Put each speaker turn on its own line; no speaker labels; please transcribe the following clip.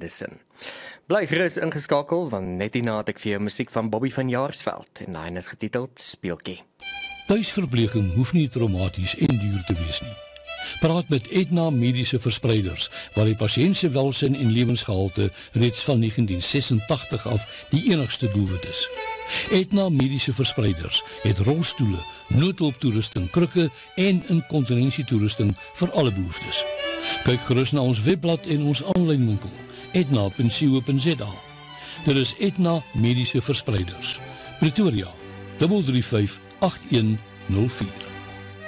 Anderson. Bly gerus ingeskakel, want net hierna het ek vir jou musiek van Bobby van Jaarsveld en daai is getiteld Speeltjie.
Tuisverpleging hoef nie traumaties en duur te wees nie. Praat met Aetna Mediese Verspreiders, waar die pasiënt se welsyn en lewensgehalte reeds van 1986 af die enigste doelwit is. Aetna Mediese Verspreiders het rolstoele, noodhulptoerusting, krukke en inkontinensietoerusting vir alle behoeftes. Kyk gerus na ons webblad en ons aanlyn winkel, etna.co.za. Dit is Aetna Mediese Verspreiders. Pretoria, 335 8104.